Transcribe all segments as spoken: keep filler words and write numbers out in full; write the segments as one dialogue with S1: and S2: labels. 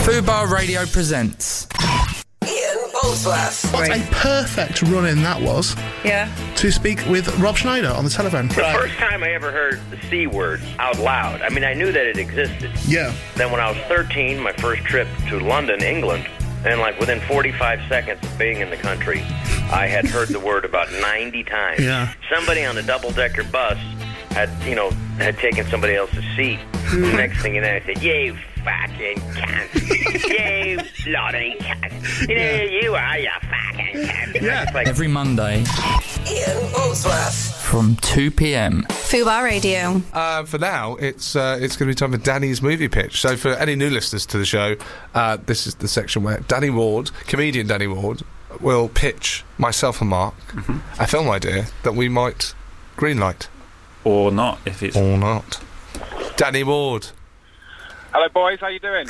S1: Fubar Radio presents
S2: Ian Boldsworth.
S3: What a perfect run-in that was.
S4: Yeah.
S3: To speak with Rob Schneider on the telephone.
S5: The first time I ever heard the C word out loud, I mean, I knew that it existed.
S3: Yeah.
S5: Then when I was thirteen, my first trip to London, England, and like within forty-five seconds of being in the country, I had heard the word about ninety times.
S3: Yeah.
S5: Somebody on the double-decker bus had, you know, had taken somebody else's seat. The next thing you know, I said, you fucking cunt. You bloody cunt. You know, you are, you fucking cunt.
S3: Yeah.
S5: It's like,
S1: every Monday
S2: Ian Boldsworth.
S1: from two p.m.
S4: Fubar Radio.
S6: Uh, for now, it's uh, it's going to be time for Danny's movie pitch. So for any new listeners to the show, uh, this is the section where Danny Ward, comedian Danny Ward, will pitch myself and Mark
S7: Mm-hmm.
S6: a film idea that we might greenlight.
S7: Or not, if it's...
S6: Or not. Danny Ward.
S8: Hello, boys. How you doing?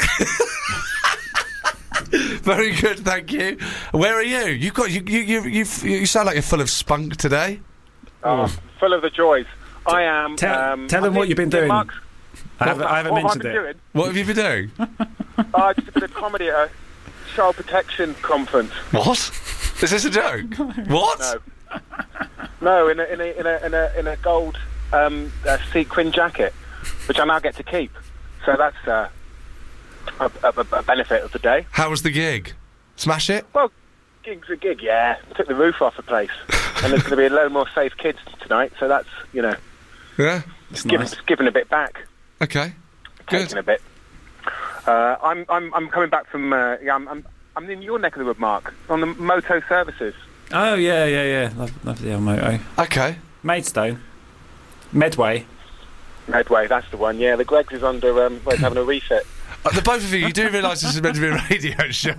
S6: Very good, thank you. Where are you? You've got you you you you, you sound like you're full of spunk today.
S8: Oh, full of the joys. I am.
S7: Tell,
S8: um,
S7: tell
S8: I
S7: them what
S8: think
S7: you've been
S8: Ian
S7: doing.
S8: Mark's-
S7: I haven't, I haven't
S8: what
S7: mentioned
S8: have I
S7: it.
S8: been doing?
S6: What have you been doing?
S8: Oh, I just did a comedy at a child protection conference.
S6: What? Is this a joke? What?
S8: No, no, in a in a in a in a, in a gold um, uh, sequin jacket, which I now get to keep. So that's uh, a, a, a benefit of the day.
S6: How was the gig? Smash it?
S8: Well, gig's a gig, yeah. Took the roof off the place, and there's going to be a load more safe kids tonight. So that's, you know,
S6: Yeah.
S7: It's
S8: giving,
S7: nice.
S8: giving a bit back.
S6: Okay. Good.
S8: Taking a bit. Uh, I'm I'm I'm coming back from. Uh, yeah, I'm, I'm I'm in your neck of the wood, Mark, on the Moto Services.
S7: Oh, yeah, yeah, yeah. Love, love the old moto.
S6: Okay.
S7: Maidstone. Medway.
S8: Medway, that's the one. Yeah, the Greggs is under. Um, well, it's having a refit.
S6: Uh, the both of you, you do realise this is meant to be a radio show.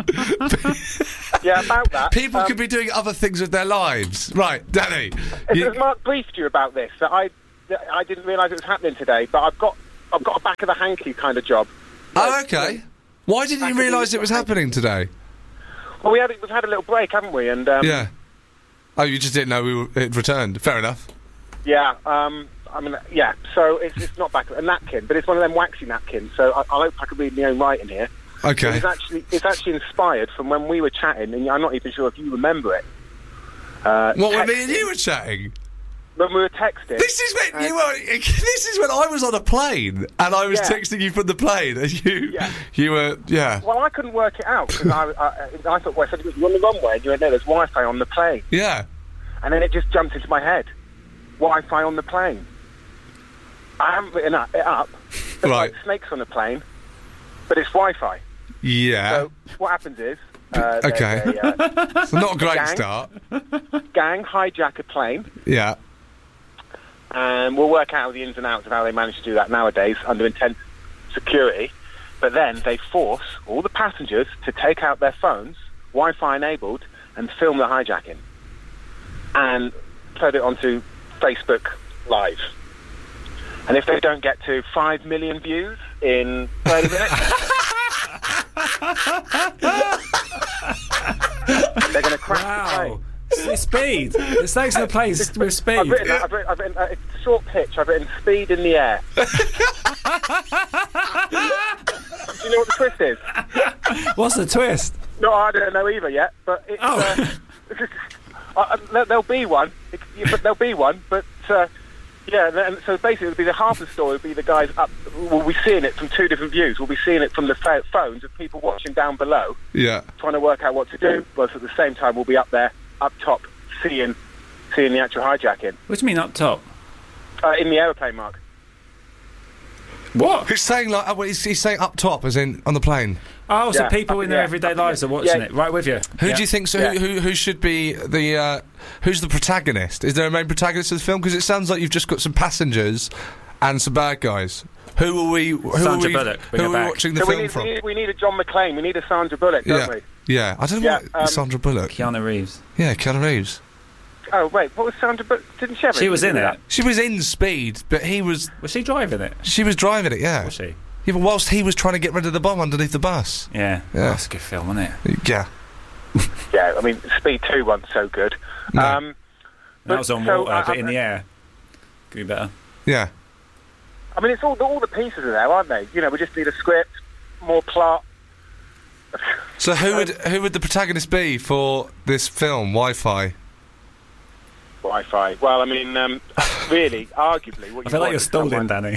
S8: Yeah, about that.
S6: People
S8: um,
S6: could be doing other things with their lives. Right, Danny.
S8: Has,
S6: you-
S8: has Mark briefed you about this? That I that I didn't realise it was happening today, but I've got I've got a back of the hanky kind of job.
S6: oh, okay. Why didn't you
S8: Back of the-
S6: realise it was happening today?
S8: Well, we had we've had a little break, haven't we? And um,
S6: Yeah. Oh, you just didn't know we were, it returned. Fair enough.
S8: yeah. Um, I mean, yeah. So it's it's not back a napkin, but it's one of them waxy napkins. So I, I hope I can read my own writing here.
S6: Okay.
S8: It's actually it's actually inspired from when we were chatting, and I'm not even sure if you remember it. Uh,
S6: What, when me
S8: texting.
S6: and you were chatting?
S8: When we were texting.
S6: This is when you were. This is when I was on a plane and I was
S8: Yeah.
S6: texting you from the plane, and you,
S8: Yeah.
S6: you were, yeah,
S8: Well, I couldn't work it out because I, I, I thought, well, I said, you're on the runway, and you went, no, there's Wi-Fi on the plane.
S6: yeah.
S8: And then it just jumped into my head. Wi-Fi on the plane. I haven't written up, it up. There's
S6: Right.
S8: like snakes on the plane, but it's Wi-Fi.
S6: Yeah.
S8: So what happens is... Uh, there's
S6: Okay.
S8: A, uh,
S6: So not a great
S8: gang.
S6: start.
S8: gang hijack a plane,
S6: Yeah.
S8: and we'll work out the ins and outs of how they manage to do that nowadays under intense security. But then they force all the passengers to take out their phones, Wi-Fi enabled, and film the hijacking. And put it onto Facebook Live. And if they don't get to five million views in thirty minutes, they're going to crash the plane.
S7: Wow. It's speed. The snakes in the plane with
S8: I've
S7: speed.
S8: written, I've written, I've written uh, it's a short pitch. I've written speed in the air. Do you know what the twist is?
S7: What's the twist?
S8: No, I don't know either yet. But it's,
S7: Oh.
S8: uh, uh, there- there'll be one. It, yeah, but there'll be one. But uh, yeah, and, and so basically, it'll be the half of the story. Will be the guys up. We'll be seeing it from two different views. We'll be seeing it from the pho- phones of people watching down below,
S6: Yeah.
S8: trying to work out what to do. But at the same time, we'll be up there, up top, seeing seeing the actual hijacking
S7: What do you mean up top?
S8: uh, in the aeroplane, Mark.
S7: What?
S6: He's saying like, oh, well, he's, he's saying up top, as in on the plane.
S7: Oh, so
S8: Yeah,
S7: people
S8: up
S7: in
S8: in
S7: their
S8: the air,
S7: everyday
S8: up in the
S7: lives are
S8: air.
S7: watching
S8: Yeah.
S7: it. Right with you.
S6: Who
S7: Yeah.
S6: do you think? So
S8: Yeah.
S6: who, who who should be the? Uh, who's the protagonist? Is there a main protagonist of the film? Because it sounds like you've just got some passengers and some bad guys. Who are we? Who
S7: Sandra
S6: are we,
S7: Bullock, bring
S6: who
S7: her
S6: are we
S7: back.
S6: watching the
S8: So we
S6: film
S8: need,
S6: from?
S8: we, need, we need a John McClane. We need a Sandra Bullock, don't
S6: yeah,
S8: we?
S6: yeah. I don't know
S8: Yeah,
S6: what
S8: um,
S6: Sandra Bullock.
S7: Keanu Reeves.
S6: Yeah, Keanu Reeves.
S8: Oh wait, what was Sandra Bullock? Didn't she? Ever
S7: She was in
S8: do
S7: it.
S6: She was in Speed, but he was.
S7: Was she driving it?
S6: She was driving it. Yeah.
S7: Was she?
S6: Yeah, but whilst he was trying to get rid of the bomb underneath the bus.
S7: Yeah.
S6: Yeah.
S7: That's a good film, isn't it?
S6: Yeah.
S8: Yeah, I mean, Speed two wasn't so good.
S6: No.
S8: Um,
S7: That
S8: but-
S7: was on
S8: so,
S7: water,
S8: uh,
S7: but in
S8: uh,
S7: the air. Could be better.
S6: Yeah.
S8: I mean, it's all all the pieces are there, aren't they? You know, we just need a script, more plot,
S6: So who would who would the protagonist be for this film, Wi-Fi?
S8: Wi-Fi. Well, I mean, um, really, arguably, what you
S7: I feel like
S8: want
S7: you're
S8: is
S7: stalling,
S8: someone-
S7: Danny.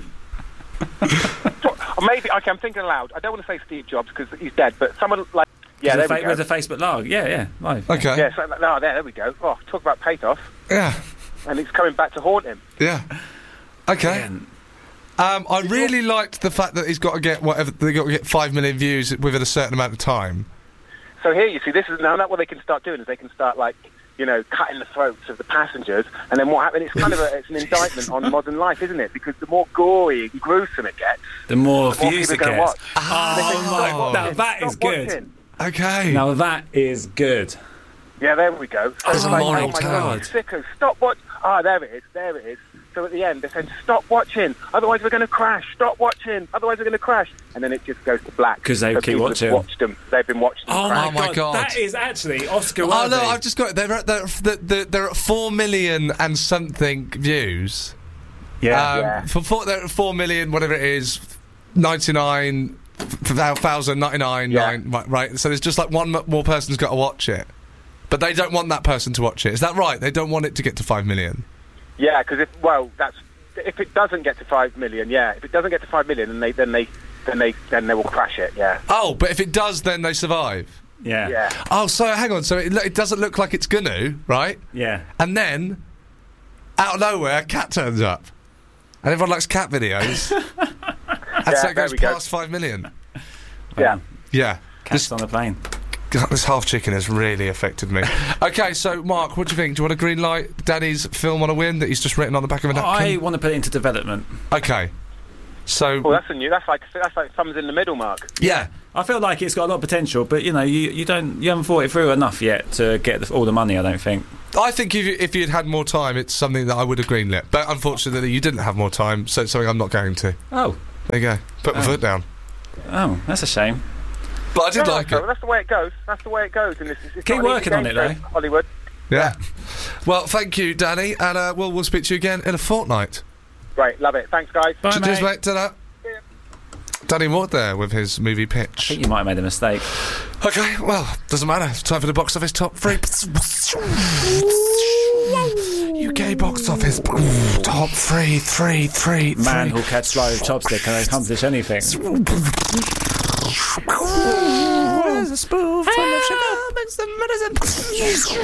S8: Or maybe, okay, I'm thinking aloud. I don't want to say Steve Jobs because he's dead, but someone like... Yeah, there
S7: with, a
S8: we
S7: fa-
S8: go.
S7: with a Facebook live. Yeah, yeah, live.
S6: Okay.
S8: Yeah, so, no, there, there we go. Oh, talk about pathos.
S6: Yeah.
S8: And it's coming back to haunt him.
S6: Yeah. Okay.
S7: Yeah.
S6: Um, I really liked the fact that he's got to get whatever they got to get five million views within a certain amount of time.
S8: So here, you see, this is now that what they can start doing is they can start, like, you know, cutting the throats of the passengers, and then what happens? It's kind of a, it's an indictment on modern life, isn't it? Because the more gory and gruesome it gets,
S7: The more
S8: the more
S7: views
S8: people
S7: it
S8: are going to
S7: gets.
S8: watch.
S7: Oh,
S8: They say,
S7: my-
S8: "Stop
S7: now
S8: watching,
S7: that is
S8: stop
S7: good.
S8: watching."
S6: Okay.
S7: Now that is good.
S8: Yeah, there we go. So it's
S6: Oh
S8: like,
S6: my
S8: oh my
S6: God.
S8: God, sicko, stop watch. Ah, there it is, there it is. So at the end, they're saying, stop watching, otherwise we're going to crash. Stop watching, otherwise we're going to crash. And then it just goes to black.
S7: 'Cause they
S8: So
S7: keep
S8: people have
S7: watching.
S8: Watched them. They've been watching them
S7: Oh
S8: crash.
S7: my,
S6: my
S7: god.
S6: God.
S7: That is actually Oscar
S6: Oh
S7: worthy.
S6: no! I've just got it. They're at they're, they're, they're at four million and something views.
S7: yeah.
S6: Um,
S8: Yeah.
S6: For four, they're at four million, whatever it is, ninety nine thousand ninety nine
S8: Yeah.
S6: nine. Right, right. So there's just like one m- more person's got to watch it, but they don't want that person to watch it. Is that right? They don't want it to get to five million.
S8: Yeah, because if, well, that's, if it doesn't get to five million, yeah, if it doesn't get to five million, then they, then they, then they, then they will crash it, yeah.
S6: Oh, but if it does, then they survive.
S7: yeah.
S8: Yeah.
S6: Oh, so hang on. So it, lo- it doesn't look like it's gonna, right?
S7: Yeah.
S6: And then, out of nowhere, a cat turns up. And everyone likes cat videos. and
S8: Yeah,
S6: so it
S8: there
S6: goes
S8: we go.
S6: past five million.
S8: Yeah.
S6: Yeah.
S7: Cats
S6: This,
S7: on the plane.
S6: God, this half chicken has really affected me. Okay, so, Mark, what do you think? Do you want a green light? Danny's film on a win that he's just written on the back of a
S7: I
S6: napkin?
S7: want to put it into development.
S6: Okay. So,
S8: Well, that's a new, that's like, that's like thumbs in the middle, Mark.
S6: yeah.
S7: I feel like it's got a lot of potential, but you know, you, you don't you haven't thought it through enough yet to get the, all the money. I don't think.
S6: I think if, you, if you'd had more time, it's something that I would have greenlit. But unfortunately, you didn't have more time, so it's something I'm not going to.
S7: Oh,
S6: There you go. Put my
S7: Oh.
S6: foot down.
S7: oh, that's a shame.
S6: But I did
S8: No,
S6: like
S8: no,
S6: it.
S8: That's the way it goes. That's the way it goes. And this is, it's
S7: Keep
S8: not an easy
S7: working on
S8: game
S7: it, though.
S8: for Hollywood.
S6: Yeah. Well, thank you, Danny, and uh, we'll, we'll speak to you again in a fortnight.
S8: Right, love it. Thanks, guys.
S7: Bye,
S6: Cheers,
S7: mate.
S6: mate. Ta-da. Danny Ward there with his movie
S7: I
S6: pitch.
S7: think you might have made a mistake.
S6: Okay, well, doesn't matter. It's time for the box office top three. U K box office top three, three, three, three.
S7: Man who'll catch fly with chopstick can accomplish anything.
S6: Where's a spoon full of sugar? Makes the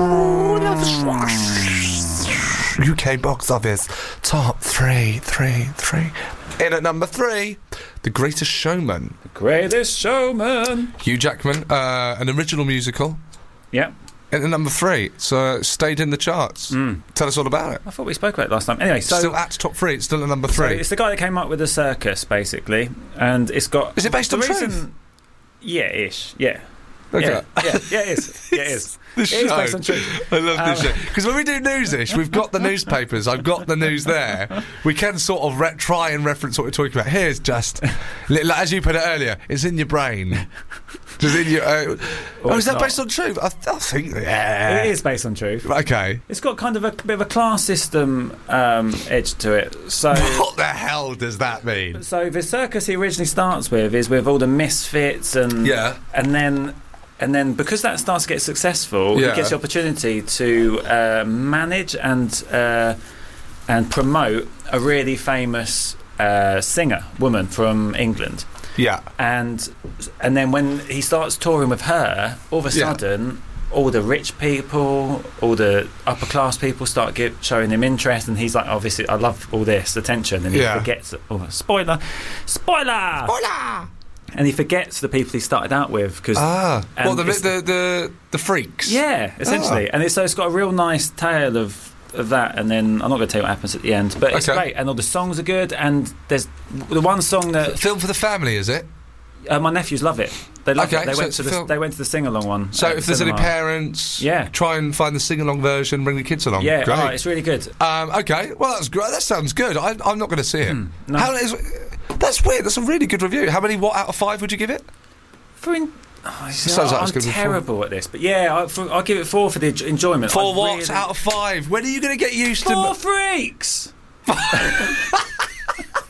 S6: medicine. U K box office top three, three, three. In at number three, The Greatest Showman.
S7: Greatest Showman.
S6: Hugh Jackman, uh, an original musical.
S7: Yeah.
S6: In at number three, so uh, stayed in the charts. Tell us all about it.
S7: I thought we spoke about it last time. Anyway, so,
S6: Still at top three. It's still at number
S7: so
S6: three.
S7: it's the guy that came up with the circus, basically, and it's got.
S6: Is it based
S7: the
S6: on
S7: reason-
S6: truth?
S7: Yeah, ish. Yeah.
S6: Okay.
S7: Yeah, yeah, yeah, it is. Yeah, it is.
S6: The
S7: It is based on
S6: show.
S7: truth.
S6: I love this
S7: Um,
S6: show because when we do news-ish, we've got the newspapers. I've got the news there. We can sort of re- try and reference what we're talking about. Here's just, li- like, as you put it earlier, it's in your brain. Just in your. Uh, oh, is
S7: it's
S6: that
S7: not.
S6: based on truth? I, th- I think. Yeah.
S7: It is based on truth.
S6: Okay.
S7: It's got kind of a bit of a class system um, edge to it. So,
S6: What the hell does that mean?
S7: so the circus he originally starts with is with all the misfits and
S6: Yeah.
S7: and then. And then, because that starts to get successful,
S6: Yeah.
S7: he gets the opportunity to uh, manage and uh, and promote a really famous uh, singer woman from England.
S6: Yeah.
S7: And and then when he starts touring with her, all of a
S6: Yeah.
S7: sudden, all the rich people, all the upper class people start give, showing him interest, and he's like, "Obviously, I love all this attention," and he
S6: Yeah.
S7: forgets. Oh, spoiler! Spoiler!
S6: Hola!
S7: And he forgets the people he started out with because.
S6: Ah.
S7: And
S6: Well, the,
S7: it's-
S6: the the the freaks.
S7: Yeah, essentially,
S6: Ah.
S7: and it's, so it's got a real nice tale of, of that. And then I'm not going to tell you what happens at the end, but it's
S6: Okay.
S7: great, and all the songs are good. And there's the one song that
S6: Film for the family, is it?
S7: uh, my nephews love it. They love
S6: Okay,
S7: it. They
S6: so
S7: went
S6: it's
S7: to
S6: a
S7: the
S6: film-
S7: they went to the sing along one.
S6: So
S7: at
S6: if
S7: the
S6: there's any
S7: cinema.
S6: parents,
S7: Yeah.
S6: try and find the sing-along version, bring the kids along.
S7: yeah,
S6: Great.
S7: oh, it's really good.
S6: Um, okay, well that's great. That sounds good. I, I'm not going to see it.
S7: Hmm, no.
S6: How is? That's weird. That's a really good review. How many what out of five would you give it?
S7: For in, oh, you see,
S6: Sounds like
S7: I,
S6: it's
S7: I'm
S6: gonna be four.
S7: terrible at this, but yeah, I, for, I'll give it four for the enj- enjoyment.
S6: Four
S7: I
S6: what
S7: really-
S6: out of five? When are you going to get used
S7: Four
S6: to?
S7: freaks.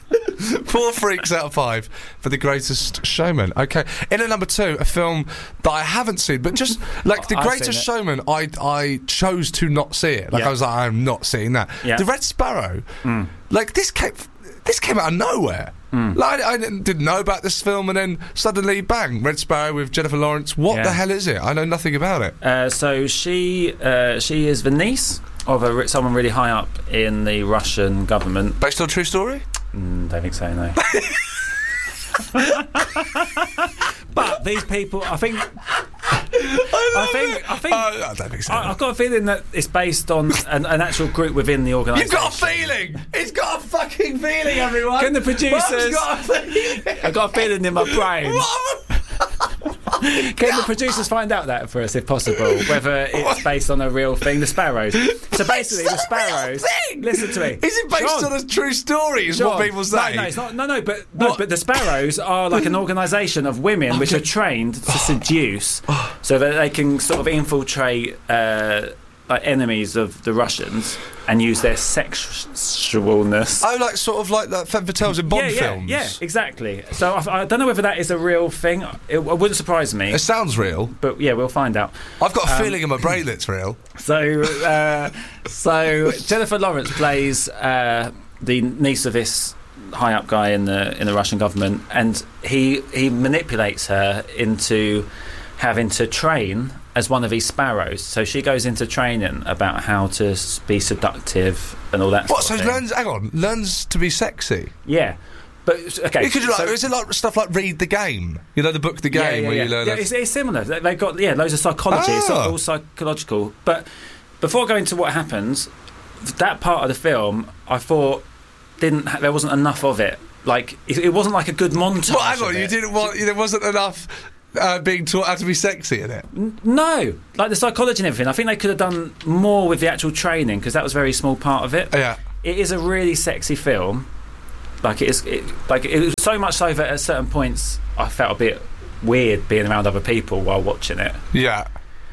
S6: Four freaks out of five for The Greatest Showman. Okay. In at number two, a film that I haven't seen, but just like The
S7: I've
S6: Greatest
S7: seen
S6: Showman, I I chose to not see it. Like
S7: Yeah.
S6: I was like, I'm not seeing that.
S7: Yeah.
S6: The Red Sparrow,
S7: Mm.
S6: like this came this came out of nowhere.
S7: Mm.
S6: Like I, I didn't, didn't know about this film, and then suddenly, bang! Red Sparrow with Jennifer Lawrence. What
S7: Yeah.
S6: the hell is it? I know nothing about it.
S7: Uh, so she uh, she is the niece of a, ri- someone really high up in the Russian government.
S6: Based on a true story?
S7: Mm, don't think so, no. But these people, I think, I think, I think,
S6: Uh, I don't think so.
S7: I, I've got a feeling that it's based on an, an actual group within the organisation.
S6: You've got a feeling. He's got a fucking feeling, everyone.
S7: Can the
S6: Mark's
S7: producers?
S6: got a feeling.
S7: I've got a feeling in my brain.
S6: What?
S7: Can the producers find out that for us, if possible, whether it's based on a real thing? The Sparrows. So basically, the Sparrows.
S6: thing.
S7: Listen to me.
S6: Is it based
S7: John,
S6: on a true story? Is
S7: John,
S6: what people say?
S7: No, no, it's not. No, no, but no,
S6: What?
S7: but the Sparrows are like an organisation of women which are trained to seduce, so that they can sort of infiltrate uh, like enemies of the Russians and use their sexualness.
S6: Oh, like sort of like that Femme Fatales in Bond
S7: yeah, yeah,
S6: films.
S7: yeah, exactly. So I, I don't know whether that is a real thing. It, it wouldn't surprise me,
S6: It sounds real.
S7: but yeah, we'll find out.
S6: I've got a
S7: Um,
S6: feeling in my brain that's real.
S7: So, uh, so Jennifer Lawrence plays uh, the niece of this high-up guy in the in the Russian government, and he he manipulates her into having to train as one of these sparrows. So she goes into training about how to s- be seductive and all that.
S6: What? So
S7: sort
S6: he
S7: of thing.
S6: learns. Hang on. Learns to be sexy.
S7: Yeah, but okay.
S6: You could do like,
S7: so-
S6: is it like stuff like Read the Game? You know, the book The Game,
S7: yeah, yeah,
S6: where
S7: yeah.
S6: you learn.
S7: Yeah,
S6: how-
S7: it's, it's similar. They- They've got yeah, loads of psychology. It's
S6: Ah.
S7: all psychological. But before going to what happens, that part of the film, I thought didn't ha- there wasn't enough of it. Like it, it wasn't like a good montage.
S6: Well, hang
S7: of
S6: on. You
S7: it.
S6: didn't want. There wasn't enough uh, being taught how to be sexy in it.
S7: No, like the psychology and everything. I think they could have done more with the actual training because that was a very small part of it.
S6: Yeah.
S7: It is a really sexy film. Like it is, it, like it was so much so that at certain points I felt a bit weird being around other people while watching it.
S6: Yeah.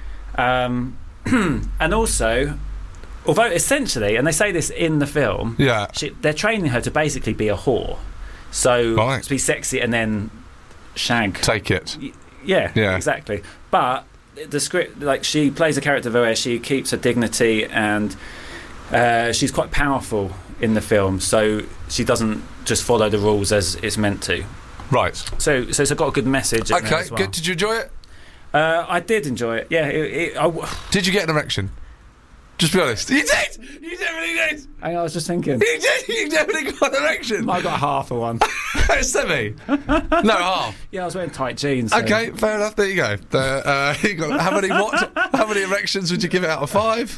S7: Um, and also, although essentially, and they say this in the film,
S6: Yeah.
S7: she, they're training her to basically be a whore. So
S6: Right.
S7: to be sexy and then shag.
S6: Take it.
S7: Yeah,
S6: Yeah.
S7: exactly. But the script, like she plays a character where she keeps her dignity and uh, she's quite powerful in the film. So she doesn't just follow the rules as it's meant to.
S6: Right.
S7: So, so it's got a good message. In there
S6: Okay.
S7: as well.
S6: Good. Did you enjoy it?
S7: Uh, I did enjoy it. Yeah. It, it, I, w-
S6: Did you get an erection? Just be honest. You did. You definitely did.
S7: I was just thinking.
S6: You did. You definitely got an erection.
S7: I got half of one.
S6: Semi. No, half.
S7: Yeah, I was wearing tight jeans. So.
S6: Okay, fair enough. There you go. The, uh, you got how many what? How many erections would you give it out of five?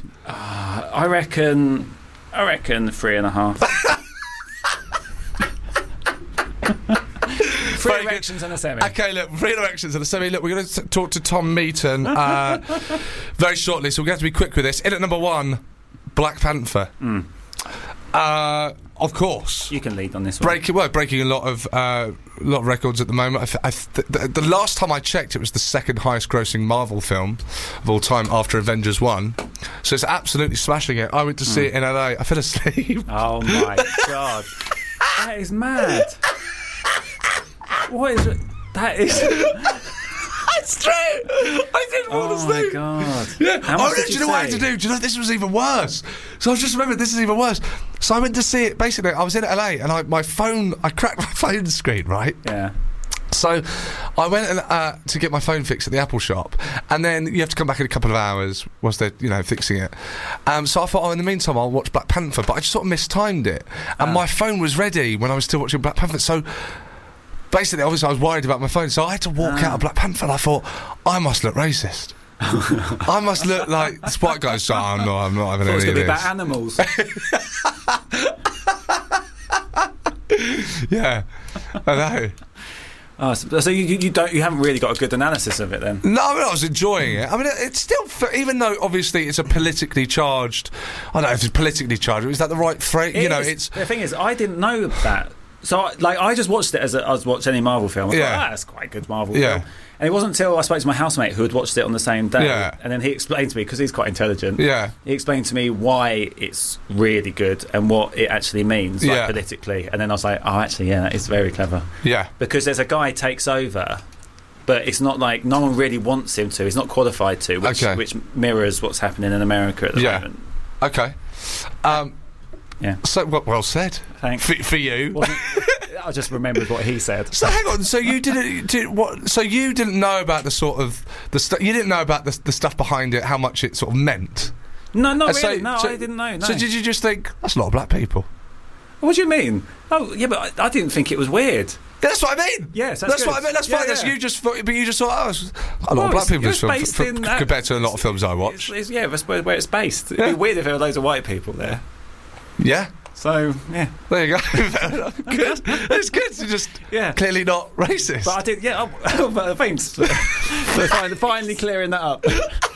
S7: I reckon. I reckon three and a half. Three
S6: Very good.
S7: erections and a semi.
S6: Okay, look, three erections and a semi. Look, we're going to talk to Tom Meaton uh, very shortly, so we're going to have to be quick with this. In at number one, Black Panther.
S7: Mm.
S6: Uh, of course.
S7: You can lead on this one.
S6: Breaking, well, breaking a lot of uh, lot of records at the moment. I th- I th- the, the last time I checked, it was the second highest grossing Marvel film of all time after Avengers one. So it's absolutely smashing it. I went to see it in L A. I fell asleep.
S7: Oh my god, that is mad. What is it? That is.
S6: It's true. I did fall
S7: Oh my
S6: asleep.
S7: god.
S6: Yeah.
S7: How
S6: Oh,
S7: much
S6: no,
S7: did
S6: do
S7: you
S6: you know what I had
S7: say?
S6: to do? Do you know this was even worse? So I just remembered this is even worse. So I went to see it. Basically, I was in L A and I, my phone, I cracked my phone screen, right?
S7: Yeah.
S6: So I went and, uh, to get my phone fixed at the Apple shop, and then you have to come back in a couple of hours whilst they're, you know, fixing it. Um, so I thought, oh, in the meantime, I'll watch Black Panther, but I just sort of mistimed it, and
S7: Ah.
S6: my phone was ready when I was still watching Black Panther. So basically, obviously, I was worried about my phone, so I had to walk
S7: Ah.
S6: out of Black Panther, and I thought, I must look racist. I must look like this white guy. So I'm not. I'm not having
S7: Thought it was
S6: any
S7: going
S6: of
S7: to be
S6: this.
S7: about animals.
S6: Yeah, I know.
S7: Oh, so so you, you don't you haven't really got a good analysis of it then?
S6: No, I mean, I was enjoying it. I mean, it, it's still, f- even though obviously it's a politically charged. I don't know if it's politically charged. Is that the right phrase? You know,
S7: is-
S6: it's
S7: the thing is, I didn't know that So, I- like, I just watched it as a, I was watching any Marvel film. I was
S6: Yeah.
S7: like, ah, that's quite a good Marvel
S6: Yeah.
S7: film. And it wasn't until I spoke to my housemate who had watched it on the same day,
S6: Yeah.
S7: and then he explained to me, because he's quite intelligent,
S6: Yeah.
S7: he explained to me why it's really good and what it actually means, like,
S6: Yeah.
S7: politically. And then I was like, oh, actually, yeah, that is very clever.
S6: Yeah.
S7: Because there's a guy who takes over, but it's not like no one really wants him to. He's not qualified to, which,
S6: Okay.
S7: which mirrors what's happening in America at the
S6: Yeah.
S7: moment.
S6: Okay. Um,
S7: Yeah.
S6: So well, well said.
S7: Thanks.
S6: For, for you.
S7: Wasn't- I just remembered what he said.
S6: So hang on. So you didn't. Did, what? So you didn't know about the sort of the stuff. You didn't know about the, the stuff behind it. How much it sort of meant.
S7: No, not
S6: Uh, so-
S7: really. no,
S6: so-
S7: I didn't know. No.
S6: So did you just think that's a lot of black people?
S7: What do you mean? Oh, yeah, but I, I didn't think it was weird.
S6: That's what I mean.
S7: Yes, that's
S6: that's
S7: good.
S6: what I mean. That's
S7: Yeah,
S6: fine. That's
S7: yeah.
S6: you just thought, but you just thought, oh, it's a lot
S7: Well,
S6: of black
S7: it's-
S6: people in
S7: it
S6: this
S7: was
S6: film
S7: based
S6: for,
S7: in
S6: for,
S7: that-
S6: compared to a lot of films I watch.
S7: It's, it's, yeah, that's where, where it's based. It'd be weird if there were loads of white people there.
S6: Yeah.
S7: So, yeah.
S6: There you go. Good. It's good to just
S7: Yeah.
S6: clearly not racist.
S7: But I did, yeah, oh, but thanks for, for finally, finally clearing that up.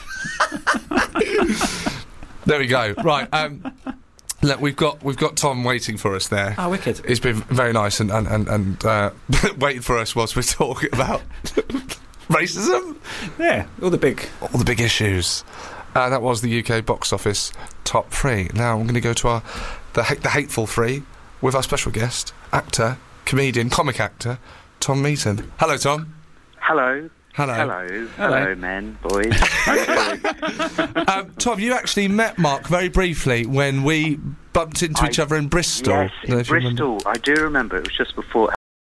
S6: There we go. Right. Um, look, we've got we've got Tom waiting for us there.
S7: Oh, wicked.
S6: He's been very nice and and and, and uh, waiting for us whilst we're talking about racism,
S7: Yeah, all the big...
S6: all the big issues. Uh, that was the U K box office top three. Now I'm going to go to our the ha- the hateful three with our special guest, actor, comedian, comic actor, Tom Meaton. Hello, Tom.
S4: Hello.
S6: Hello.
S4: Hello. Hello, men, boys. How you doing?
S6: Um, Tom, you actually met Mark very briefly when we bumped into
S4: I-
S6: each other in Bristol.
S4: Yes,
S6: I don't know
S4: in
S6: if you remember.
S4: Bristol. I do remember. It was just before.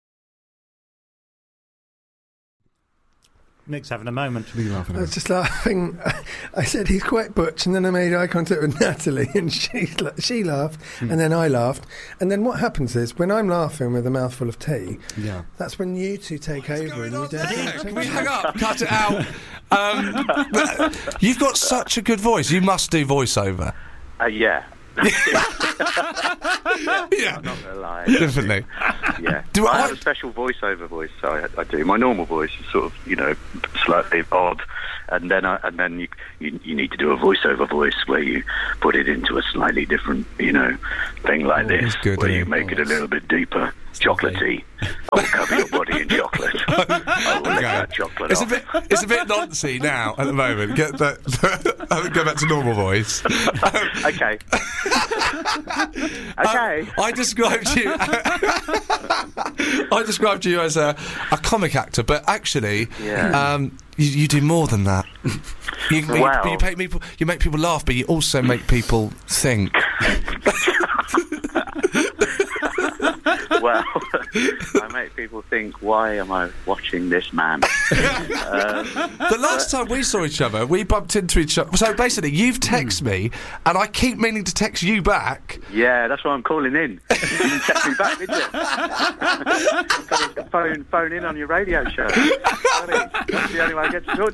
S9: Nick's having a moment.
S10: I was just laughing. I said he's quite butch, and then I made eye contact with Natalie, and she she laughed, and then I laughed, and then what happens is when I'm laughing with a mouthful of tea,
S9: Yeah.
S10: that's when you two take over and you don't.
S6: Yeah, can we hang up? Cut it out. Um, but you've got such a good voice. You must do voiceover.
S4: Uh, yeah.
S6: Yeah,
S4: I'm not gonna lie.
S6: definitely.
S4: Yeah.
S6: Do
S4: I
S6: I-
S4: have a special voiceover voice, so I, I do. My normal voice is sort of, you know, slightly odd, and then I, and then you, you you need to do a voiceover voice where you put it into a slightly different, you know, thing like
S6: Oh,
S4: this,
S6: that's good,
S4: where
S6: isn't
S4: you
S6: it?
S4: make it a little bit deeper, chocolatey. I will cover your body in chocolate. I will let
S6: Okay.
S4: that chocolate
S6: It's a
S4: off.
S6: bit, it's a bit noncy now at the moment. Get that. I would go back to normal voice.
S4: Okay. Okay.
S6: Um, I described you. I described you as a, a comic actor, but actually,
S4: Yeah.
S6: um, you, you do more than that. You, you-
S4: Wow.
S6: you, make people, you make people laugh, but you also make people think.
S4: Well, I make people think, why am I watching this man? um,
S6: The last time we saw each other, we bumped into each other. So basically, you've texted me, and I keep meaning to text you back.
S4: yeah, that's why I'm calling in. You didn't text me back, did you? Got to phone, phone in on your radio show. That's the only way I get to talk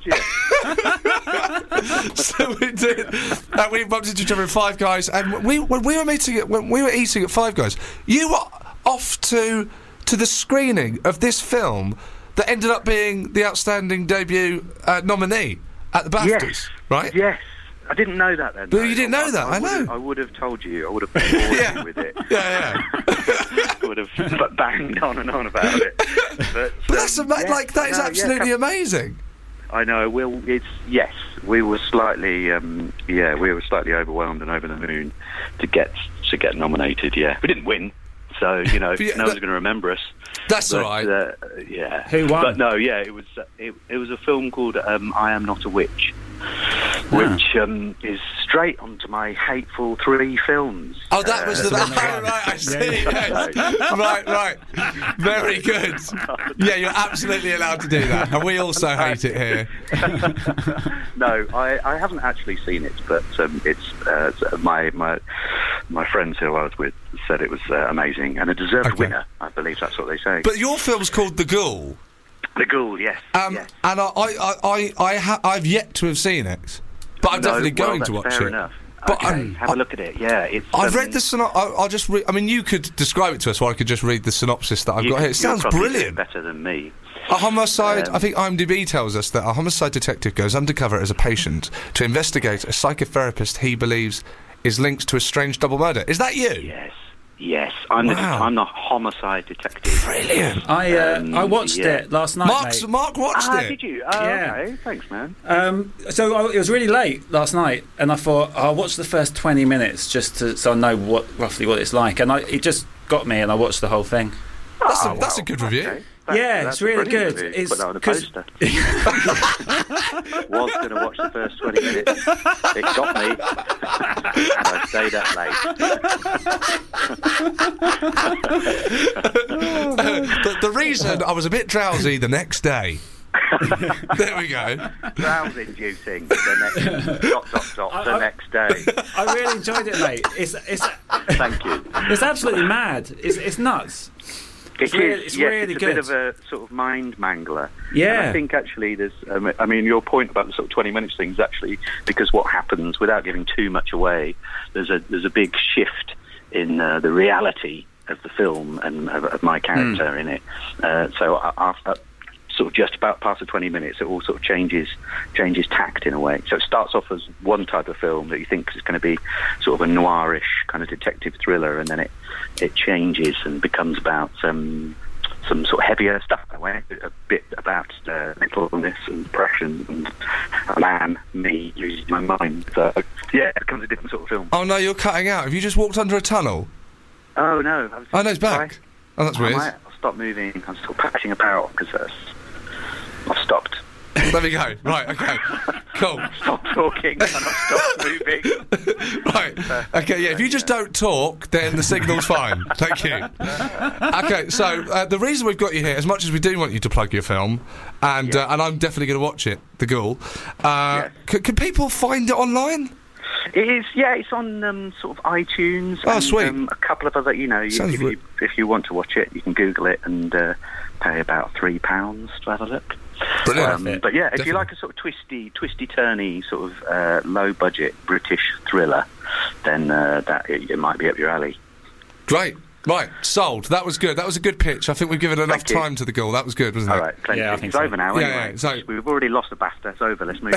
S4: to you.
S6: So we did. And we bumped into each other in Five Guys, and we when we were meeting at when we were eating at Five Guys, you were off to to the screening of this film that ended up being the outstanding debut uh, nominee at the BAFTAs,
S4: Yes.
S6: right?
S4: Yes. I didn't know that then.
S6: But
S4: though.
S6: you didn't know that, I know.
S4: would've- I would have told you. I would have bored
S6: Yeah.
S4: you with it.
S6: Yeah, yeah.
S4: I would have b- banged on and on about it. But,
S6: But that's
S4: um,
S6: ama-
S4: yeah,
S6: like that is
S4: no, yeah,
S6: absolutely
S4: come-
S6: amazing.
S4: I know. Well, it's yes. We were slightly, um, yeah, we were slightly overwhelmed and over the moon to get to get nominated. Yeah, we didn't win, so you know,
S6: But yeah,
S4: no one's
S6: that-
S4: going to remember us.
S6: That's
S4: But,
S6: all right.
S4: Uh, yeah.
S7: Who won?
S4: But no, yeah, it was uh, it, it was a film called um, I Am Not a Witch, which um, is straight onto my hateful three films.
S6: Oh, that was the
S7: one
S6: oh,
S7: that won.
S6: right. I see.
S4: yeah.
S6: yes. Right, right. Very good. Yeah, you're absolutely allowed to do that, and we also hate it here.
S4: No, I, I haven't actually seen it, but um, it's uh, my my my friends who I was with said it was uh, amazing and a deserved
S6: Okay.
S4: winner. I believe that's what they say.
S6: But your film's called The Ghoul.
S4: The Ghoul, yes.
S6: Um,
S4: yes.
S6: and I, I, I, I ha- I've yet to have seen it, but I'm
S4: No,
S6: definitely
S4: well,
S6: going
S4: that's
S6: to watch
S4: fair
S6: it.
S4: enough.
S6: But
S4: okay,
S6: I'm-
S4: have
S6: I-
S4: a look at it. Yeah, it's.
S6: I've
S4: um,
S6: read the synopsis. I'll just read. I mean, you could describe it to us, or I could just read the synopsis that I've
S4: you-
S6: got here. It
S4: you'll
S6: sounds
S4: probably do it
S6: brilliant.
S4: better than me.
S6: A homicide.
S4: Um,
S6: I think IMDb tells us that a homicide detective goes undercover as a patient to investigate a psychotherapist he believes is linked to a strange double murder. Is that you?
S4: Yes. Yes, I'm, the,
S6: Wow.
S4: I'm the homicide detective.
S6: Brilliant.
S7: I uh,
S4: Um,
S7: I watched
S4: yeah.
S7: it last night.
S6: Mark's,
S7: mate.
S6: Mark watched
S4: Ah,
S6: it.
S4: did you? Oh,
S7: Yeah.
S4: okay. Thanks, man.
S7: Um, so I, it was really late last night, and I thought I'll watch the first twenty minutes just to, so I know what roughly what it's like. And I, it just got me, and I watched the whole thing.
S6: That's, a,
S4: Oh,
S6: that's a
S4: wow.
S6: good review.
S4: Okay. That's-
S7: Yeah,
S4: that's
S7: it's really
S4: brilliant
S7: good.
S4: review.
S7: It's
S4: Put that on a
S7: 'cause-
S4: poster. Was going to watch the first twenty minutes. It got me. I stayed up late.
S6: the, the reason I was a bit drowsy the next day. There we go.
S4: Drowse-inducing the next dot dot dot the
S7: I-
S4: next day.
S7: I really enjoyed it, mate. It's it's
S4: Thank you.
S7: it's absolutely mad. It's it's nuts.
S4: It
S7: really-
S4: is,
S7: it's
S4: yes,
S7: really
S4: it's a
S7: good.
S4: bit of a sort of mind mangler.
S7: Yeah.
S4: And I think actually there's, um, I mean, your point about the sort of twenty minutes thing is actually because what happens, without giving too much away, there's a there's a big shift in uh, the reality of the film and of, of my character
S7: Mm.
S4: in it. Uh, so a- after sort of just about past the twenty minutes, it all sort of changes changes tact in a way. So it starts off as one type of film that you think is going to be sort of a noirish kind of detective thriller, and then it it changes and becomes about some some sort of heavier stuff in a way, a bit about uh, mental illness and depression and a man, me, losing my mind. So yeah, it becomes a different sort of film.
S6: Oh no, you're cutting out. Have you just walked under a tunnel?
S4: Oh no! I was,
S6: Oh no, it's back.
S4: Right.
S6: Oh, that's
S4: I
S6: weird.
S4: might stop moving. I'm still patching about because uh, I've stopped.
S6: There we go. Right, okay. Cool.
S4: Stop talking and I've stopped moving.
S6: Right. Okay, yeah, if you just don't talk, then the signal's fine. Thank you. Okay, so uh, the reason we've got you here, as much as we do want you to plug your film, and uh, and I'm definitely going to watch it, The Ghoul, uh,
S4: Yeah.
S6: c- can people find it online?
S4: It is, yeah. It's on um, sort of iTunes.
S6: Oh,
S4: and,
S6: sweet.
S4: Um, a couple of other, you know, you,
S6: Sounds
S4: if,
S6: re-
S4: you, if you want to watch it, you can Google it and uh, pay about three pounds to have a look.
S6: Brilliant.
S4: Um, but yeah, if
S6: Definitely.
S4: you like a sort of twisty, twisty, turny, sort of uh, low budget British thriller, then uh, that it, it might be up your alley.
S6: Great. Right, sold. That was good. That was a good pitch. I think we've given enough
S4: Thank you.
S6: time to The Ghoul. That was good, wasn't
S4: All
S6: it?
S4: right, plenty.
S7: Yeah, I think
S4: it's
S7: so.
S4: over now.
S6: Yeah,
S4: anyway.
S6: yeah, so-
S4: We've already lost the BAFTA. It's over. Let's move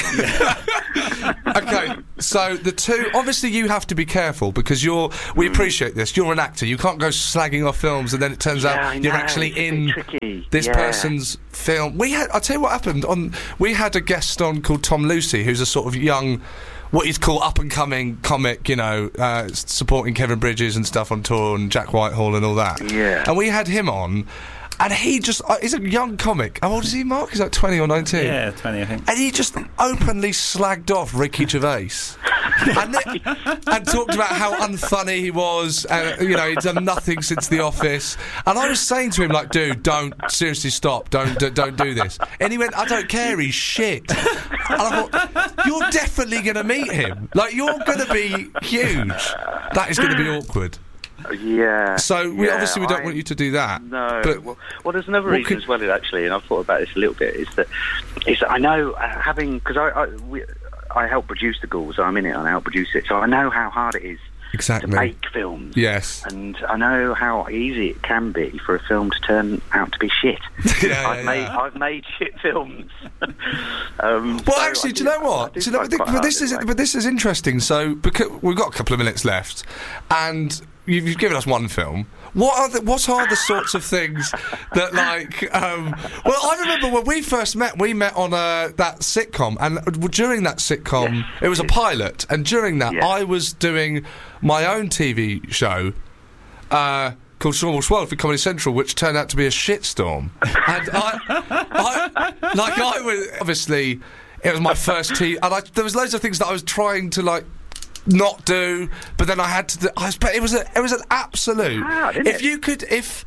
S4: on.
S6: Okay, so the two, obviously you have to be careful because you're, we appreciate this, you're an actor, you can't go slagging off films and then it turns
S4: Yeah,
S6: out
S4: I
S6: you're
S4: know,
S6: actually
S4: it's a bit
S6: in
S4: tricky.
S6: this
S4: Yeah.
S6: person's film. We had, I'll tell you what happened, on, we had a guest on called Tom Lucy, who's a sort of young, what you'd call up-and-coming comic, you know, uh, s- supporting Kevin Bridges and stuff on tour and Jack Whitehall and all that.
S4: Yeah.
S6: And we had him on, and he just, uh, he's a young comic. How old is he, Mark? He's like twenty or nineteen?
S7: Yeah, twenty, I think.
S6: And he just openly slagged off Ricky Gervais. and, then, and talked about how unfunny he was, and you know he'd done nothing since The Office. And I was saying to him, like, dude, don't seriously stop, don't d- don't do this. And he went, I don't care, he's shit. And I thought, you're definitely going to meet him. Like, you're going to be huge. That is going to be awkward.
S4: Yeah.
S6: So we
S4: yeah,
S6: obviously we don't
S4: I-
S6: want you to do that.
S4: No.
S6: But
S4: well, well, there's another
S6: what
S4: reason
S6: could-
S4: as well, actually, and I've thought about this a little bit. Is that is that I know uh, having because I I, we, I help produce The Ghoul, so I'm in it and I help produce it, so I know how hard it is
S6: exactly.
S4: to make films.
S6: Yes.
S4: And I know how easy it can be for a film to turn out to be shit.
S6: Yeah,
S4: I've
S6: yeah,
S4: made
S6: yeah.
S4: I've made shit films. um,
S6: Well,
S4: so
S6: actually,
S4: I
S6: do you know
S4: I
S6: what?
S4: do
S6: Do you know,
S4: find
S6: th-
S4: quite
S6: but
S4: hard
S6: this is
S4: anyway.
S6: but this is interesting. So, because we've got a couple of minutes left, and you've, you've given us one film. What are the what are the sorts of things that like? Um, well, I remember when we first met. We met on uh, that sitcom, and uh, during that sitcom,
S4: Yes.
S6: it was a pilot, and during that,
S4: Yeah.
S6: I was doing my own T V show. Uh, called Sean World for Comedy Central, which turned out to be a shitstorm. And I, I, like, I was obviously, it was my first T V, and I, there was loads of things that I was trying to like not do, but then I had to. Do, I was, but it was a, it was an absolute.
S4: Hard, isn't
S6: if
S4: it?
S6: you could, if.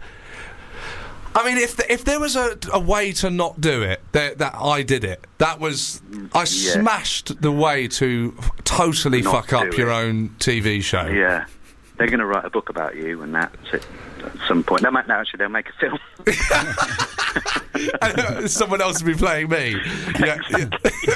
S6: I mean, if the, if there was a, a way to not do it, that, that I did it. That was I smashed the way to f- totally
S4: Not
S6: fuck up
S4: do
S6: your
S4: it.
S6: own T V show.
S4: Yeah. They're going to write a book about you, and that's it. At some point, they might. No, actually, they'll make a film.
S6: Someone else will be playing me. Yeah. yeah.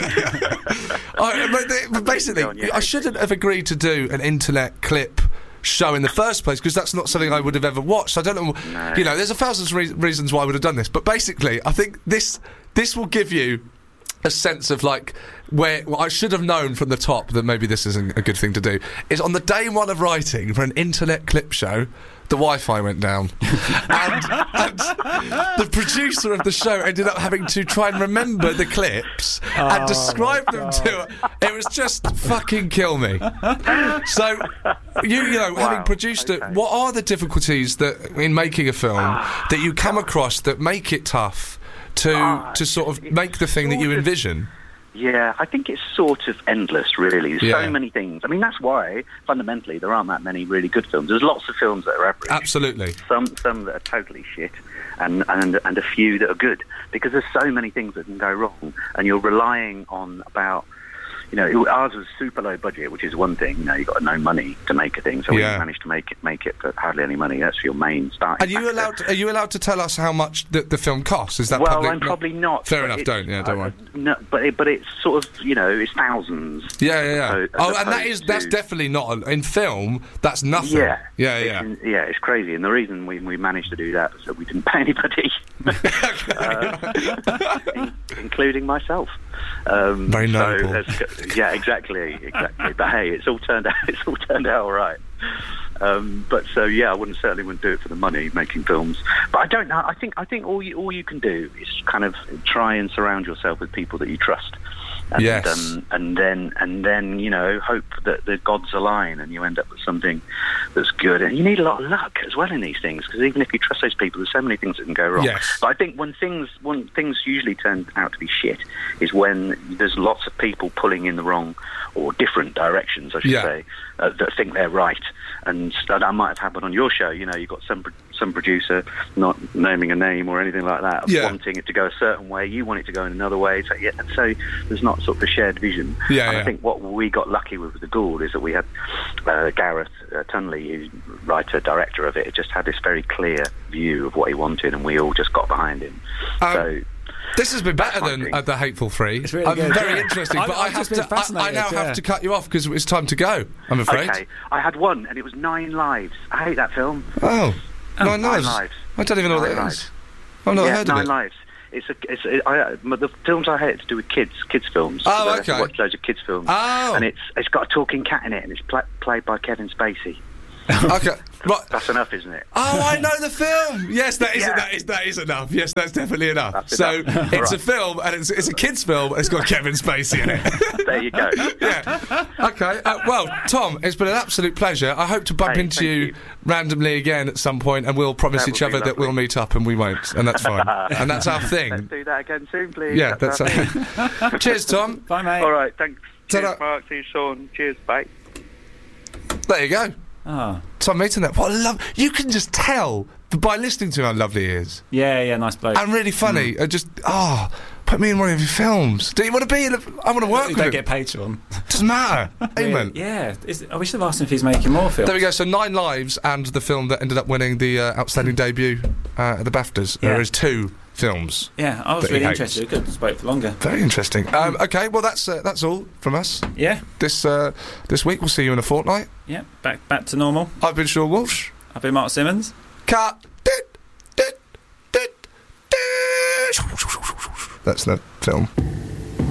S6: I, but they- but basically,
S4: Go on, yeah.
S6: I shouldn't have agreed to do an internet clip show in the first place because that's not something I would have ever watched. I don't know.
S4: No.
S6: You know, there's a thousand re- reasons why I would have done this, but basically, I think this this will give you a sense of like where well, I should have known from the top that maybe this isn't a good thing to do. Is on the day one of writing for an internet clip show, the Wi-Fi went down, and, and the producer of the show ended up having to try and remember the clips
S7: Oh,
S6: and describe them to her. It was just fucking kill me. So, you you know,
S4: Wow,
S6: having produced it,
S4: okay.
S6: what are the difficulties that in making a film that you come across that make it tough to
S4: Ah,
S6: to sort of
S4: it's
S6: make the thing that you
S4: sort of-
S6: envision?
S4: Yeah, I think it's sort of endless, really. There's
S6: Yeah.
S4: so many things. I mean, that's why, fundamentally, there aren't that many really good films. There's lots of films that are average.
S6: Absolutely.
S4: Some some that are totally shit, and, and, and a few that are good. Because there's so many things that can go wrong, and you're relying on about... You know, it, ours was super low budget, which is one thing. You know, you've got no money to make a thing, so
S6: Yeah.
S4: we managed to make it make it for hardly any money. That's your main starting
S6: Are you
S4: factor.
S6: allowed? To, are you allowed to tell us how much the, the film costs? Is that
S4: Well,
S6: public?
S4: I'm probably not.
S6: Fair
S4: but
S6: enough.
S4: it's-
S6: Don't. Yeah. Don't
S4: uh,
S6: worry.
S4: No, but it, but it's sort of, you know, it's thousands.
S6: Yeah, yeah, yeah.
S4: As
S6: Oh, and that
S4: opposed
S6: is that's
S4: to-
S6: definitely not a, in film. That's nothing.
S4: Yeah,
S6: yeah,
S4: It's,
S6: yeah.
S4: in- yeah, it's crazy, and the reason we we managed to do that was that we didn't pay anybody, uh, in- including myself. Um,
S6: Very
S4: so
S6: noble.
S4: that's- yeah, exactly, exactly. But hey, it's all turned out. It's all turned out all right. Um, but so yeah, I wouldn't certainly wouldn't do it for the money making films. But I don't know. I think I think all you all you can do is kind of try and surround yourself with people that you trust. And,
S6: Yes.
S4: um, and then and then you know hope that the gods align and you end up with something that's good. And you need a lot of luck as well in these things, because even if you trust those people, there's so many things that can go wrong.
S6: Yes.
S4: But I think when things when things usually turn out to be shit is when there's lots of people pulling in the wrong or different directions, I should
S6: Yeah.
S4: say, uh, that think they're right. And that that might have happened on your show. You know, you've got some pro- some producer not naming a name or anything like that,
S6: Yeah.
S4: wanting it to go a certain way. You want it to go in another way. So, yeah, and so there's not sort of a shared vision.
S6: Yeah,
S4: and
S6: yeah.
S4: I think what we got lucky with the Gould is that we had uh, Gareth uh, Tunley, who's writer, director of it, just had this very clear view of what he wanted, and we all just got behind him.
S6: Um,
S4: so.
S6: This has been better
S4: my
S6: than
S4: thing.
S6: uh, the Hateful Three.
S7: It's really
S6: I'm
S7: good,
S6: very
S7: yeah.
S6: interesting,
S7: I've-
S6: but I
S7: I've
S6: have
S7: just been
S6: to. I, I
S7: fascinated,
S6: now
S7: yeah.
S6: have to cut you off because it's time to go. I'm afraid.
S4: Okay, I had one, and it was Nine Lives. I hate that film.
S6: Oh, Nine
S4: Nine
S6: Lives.
S4: Lives.
S6: I don't even know what
S4: Nine
S6: that
S4: Lives.
S6: is. I've not
S4: yeah,
S6: heard
S4: Nine
S6: of it.
S4: Lives. It's a, it's a, I, uh, the films I hate to do with kids, kids films.
S6: Oh,
S4: I have to
S6: okay.
S4: Watch loads of kids films.
S6: Oh.
S4: And it's it's got a talking cat in it, and it's pla played by Kevin Spacey.
S6: Okay. Right.
S4: That's enough, isn't it?
S6: Oh, I know the film. Yes, that is
S4: Yeah.
S6: that is that is enough. Yes, that's definitely enough.
S4: That's
S6: so
S4: enough.
S6: it's a
S4: Right.
S6: film, and it's it's a kids' film. And it's got Kevin Spacey in it.
S4: There you go.
S6: Yeah. Okay. Uh, well, Tom, it's been an absolute pleasure. I hope to bump
S4: Hey,
S6: into
S4: thank
S6: you,
S4: you.
S6: randomly again at some point, and we'll promise
S4: That
S6: each
S4: would
S6: other
S4: be
S6: that we'll
S4: lovely.
S6: meet up, and we won't, and that's fine. And that's our
S4: Let's
S6: thing.
S4: do that again soon, please.
S6: Yeah, that's
S4: our
S6: our
S4: thing.
S6: Cheers, Tom.
S7: Bye, mate.
S4: All right, thanks.
S6: Ta-da.
S4: Cheers, Mark. See you, Sean. Cheers, bye.
S6: There you go.
S7: Oh.
S6: Tom meeting that. What a love. You can just tell by listening to him how lovely he is.
S7: Yeah, yeah, nice bloke.
S6: And really funny. Uh, just, oh, put me in one of your films. Do you want to be in a, I want to work
S7: You
S6: with
S7: don't
S6: him.
S7: get paid to him.
S6: Doesn't matter. Amen.
S7: Yeah, is, I wish I'd asked him if he's making more films.
S6: There we go. So Nine Lives and the film that ended up winning the uh, outstanding debut uh, at the BAFTAs.
S7: Yeah.
S6: There is two films.
S7: Yeah, I was
S6: that he
S7: really
S6: hates.
S7: interested. We could have spoke for longer.
S6: Very interesting. Um, okay, well that's uh, that's all from us
S7: Yeah,
S6: this uh, this week. We'll see you in a fortnight.
S7: yeah, back back to normal.
S6: I've been Sean Walsh.
S7: I've been Mark Simmons.
S6: Cut. Dit, dit, dit, dit. That's the film.